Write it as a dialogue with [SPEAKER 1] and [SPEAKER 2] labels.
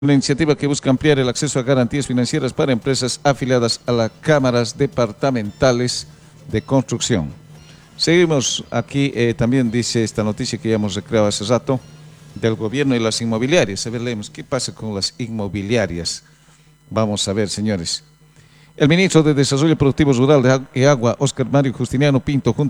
[SPEAKER 1] Una iniciativa que busca ampliar el acceso a garantías financieras para empresas afiliadas a las cámaras departamentales de construcción. Seguimos aquí, también dice esta noticia que ya hemos recreado hace rato, del gobierno y las inmobiliarias. A ver, leemos, ¿qué pasa con las inmobiliarias? Vamos a ver, señores. El ministro de Desarrollo Productivo Rural y Agua, Óscar Mario Justiniano Pinto, junto